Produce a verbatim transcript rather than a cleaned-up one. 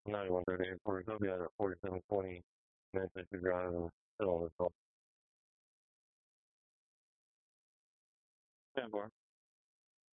ninety-one thirty-eight forty, so I'll be at forty-seven twenty minutes to drive and still on this call. ten four.